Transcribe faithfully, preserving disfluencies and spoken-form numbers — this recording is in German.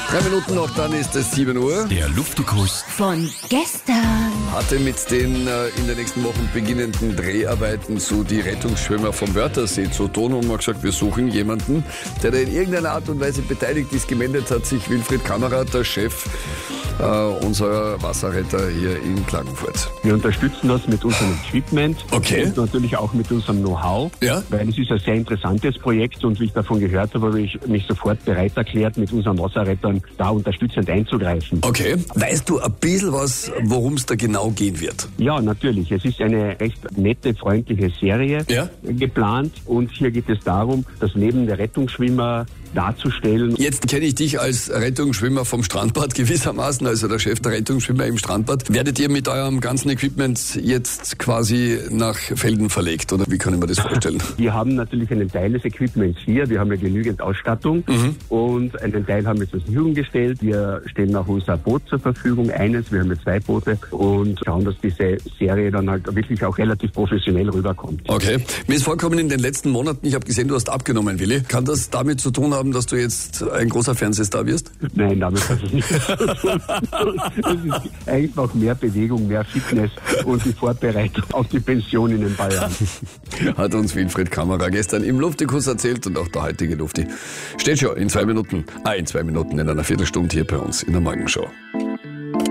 Drei Minuten noch, dann ist es sieben Uhr. Der Luftikus Von gestern. Hatte mit den äh, in den nächsten Wochen beginnenden Dreharbeiten zu die Rettungsschwimmer vom Wörthersee zu tun und haben gesagt, wir suchen jemanden, der da in irgendeiner Art und Weise beteiligt ist. Gemeldet hat sich Wilfried Kammerer, der Chef äh, unserer Wasserretter hier in Klagenfurt. Wir unterstützen das mit unserem Equipment Okay. und natürlich auch mit unserem Know-how, Ja. weil es ist ein sehr interessantes Projekt und wie ich davon gehört habe, habe ich mich sofort bereit erklärt, mit unseren Wasserrettern da unterstützend einzugreifen. Okay. Weißt du ein bisschen was, worum es da genau gehen wird? Ja, natürlich. Es ist eine recht nette, freundliche Serie Ja. geplant und hier geht es darum, das Leben der Rettungsschwimmer darzustellen. Jetzt kenne ich dich als Rettungsschwimmer vom Strandbad gewissermaßen, also der Chef der Rettungsschwimmer im Strandbad. Werdet ihr mit eurem ganzen Equipment jetzt quasi nach Felden verlegt, oder wie kann ich mir das vorstellen? Wir haben natürlich einen Teil des Equipments hier. Wir haben ja genügend Ausstattung und einen Teil haben wir zur Verfügung gestellt. Wir stellen auch unser Boot zur Verfügung, eines. Wir haben ja zwei Boote und schauen, dass diese Serie dann halt wirklich auch relativ professionell rüberkommt. Okay. Mir ist vorgekommen in den letzten Monaten, ich habe gesehen, du hast abgenommen, Willi. Kann das damit zu tun haben, dass du jetzt ein großer Fernsehstar wirst? Nein, damit hat es nichts zu tun. Es ist einfach mehr Bewegung, mehr Fitness und die Vorbereitung auf die Pension in ein paar Jahren. Hat uns Wilfried Kammerer gestern im Luftikus erzählt und auch der heutige Lufti steht schon in zwei Minuten, ah, in zwei Minuten, in einer Viertelstunde hier bei uns in der Morgenshow.